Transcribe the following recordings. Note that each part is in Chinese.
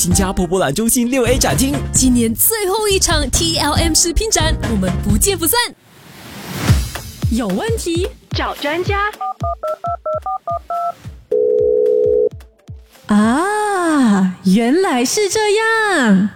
新加坡博览中心6A 展厅， 今年最后一场 TLM 食品展，我们不见不散。有问题找专家啊，原来是这样。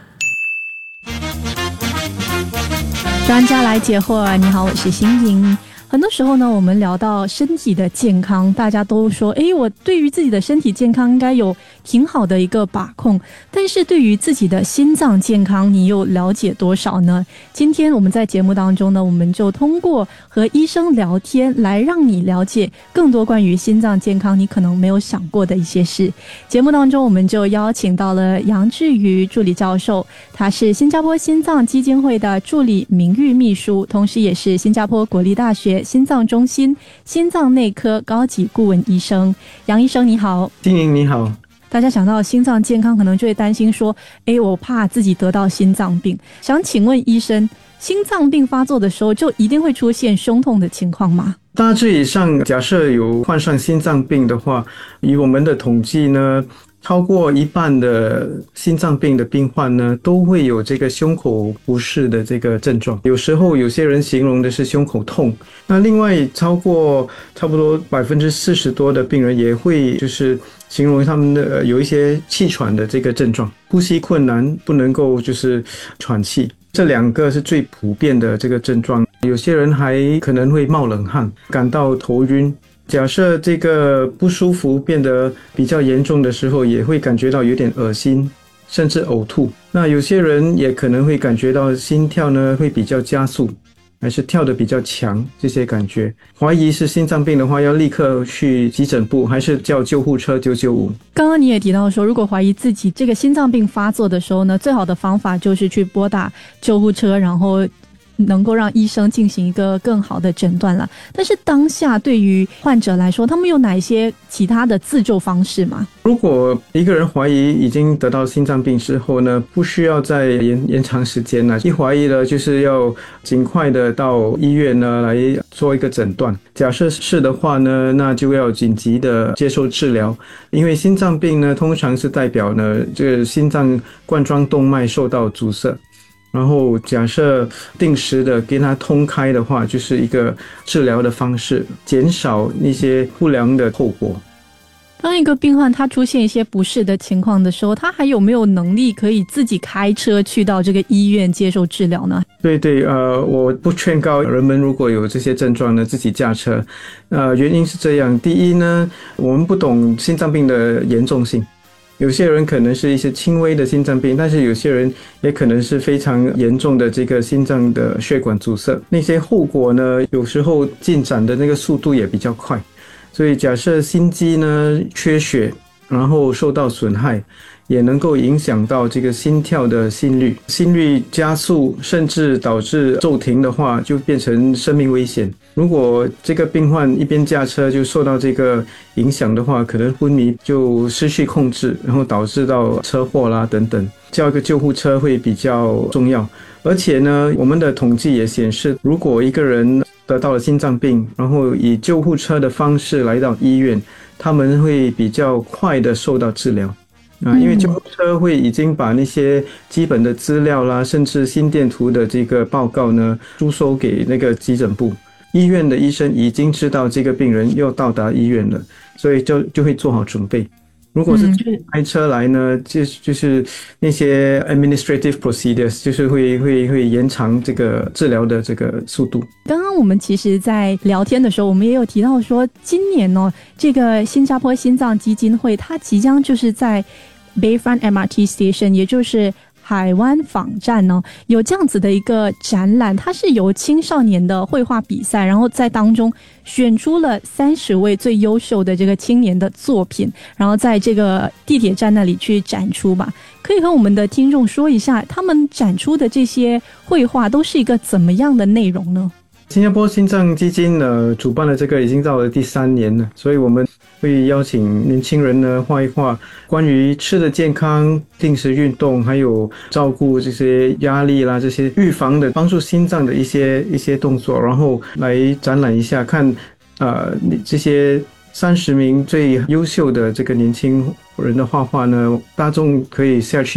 专家来解惑，你好，我是欣莹。很多时候呢，我们聊到身体的健康，大家都说我对于自己的身体健康应该有挺好的一个把控，但是对于自己的心脏健康你又了解多少呢？今天我们在节目当中呢，我们就通过和医生聊天来让你了解更多关于心脏健康你可能没有想过的一些事。节目当中我们就邀请到了杨志瑜助理教授，他是新加坡心脏基金会的助理名誉秘书，同时也是新加坡国立大学心脏中心心脏内科高级顾问医生。杨医生你好。 金莹你好。 大家想到心脏健康可能就会担心说我怕自己得到心脏病，想请问医生，心脏病发作的时候就一定会出现胸痛的情况吗？ 大致以上，假设有患上心脏病的话，以我们的统计呢，超过一半的心脏病的病患呢，都会有这个胸口不适的这个症状。有时候有些人形容的是胸口痛。那另外差不多40%多的病人也会就是形容他们的有一些气喘的这个症状，呼吸困难，不能够就是喘气。这两个是最普遍的这个症状。有些人还可能会冒冷汗，感到头晕。假设这个不舒服变得比较严重的时候，也会感觉到有点恶心，甚至呕吐。那有些人也可能会感觉到心跳呢会比较加速，还是跳得比较强，这些感觉。怀疑是心脏病的话，要立刻去急诊部，还是叫救护车995。 刚刚你也提到说，如果怀疑自己这个心脏病发作的时候呢，最好的方法就是去拨打救护车，然后能够让医生进行一个更好的诊断了。但是当下对于患者来说，他们有哪一些其他的自救方式吗？ 如果一个人怀疑已经得到心脏病之后呢，不需要再延长时间了。一怀疑了，就是要尽快的到医院呢来做一个诊断。假设是的话呢，那就要紧急的接受治疗。因为心脏病呢，通常是代表呢这个心脏冠状动脉受到阻塞。然后假设定时的给它通开的话，就是一个治疗的方式，减少一些不良的后果。 当一个病患他出现一些不适的情况的时候，他还有没有能力可以自己开车去到这个医院接受治疗呢？ 对，我不劝告人们如果有这些症状呢自己驾车。原因是这样，第一呢，我们不懂心脏病的严重性。有些人可能是一些轻微的心脏病，但是有些人也可能是非常严重的这个心脏的血管阻塞。那些后果呢，有时候进展的那个速度也比较快。所以假设心肌呢缺血，然后受到损害，也能够影响到这个心跳的心率加速，甚至导致骤停的话，就变成生命危险。如果这个病患一边驾车就受到这个影响的话，可能昏迷就失去控制，然后导致到车祸啦等等，叫一个救护车会比较重要。而且呢，我们的统计也显示，如果一个人得到了心脏病，然后以救护车的方式来到医院，他们会比较快的受到治疗。因为救护车会已经把那些基本的资料啦，甚至心电图的这个报告呢，输收给那个急诊部。医院的医生已经知道这个病人要到达医院了，所以就会做好准备。如果是开车来呢，就是那些 administrative procedures 就是会延长这个治疗的这个速度。 刚刚我们其实在聊天的时候，我们也有提到说，今年这个新加坡心脏基金会它即将就是在 Bayfront MRT Station， 也就是海湾坊站呢，有这样子的一个展览，它是由青少年的绘画比赛，然后在当中选出了30位最优秀的这个青年的作品，然后在这个地铁站那里去展出吧。可以和我们的听众说一下，他们展出的这些绘画都是一个怎么样的内容呢？ 新加坡心脏基金呢主办了这个已经到了第3年了，所以我们会邀请年轻人呢画一画关于吃的健康、定时运动，还有照顾这些压力啦，这些预防的帮助心脏的一些动作，然后来展览一下，看这些30名最优秀的这个年轻人的画画呢，大众可以下去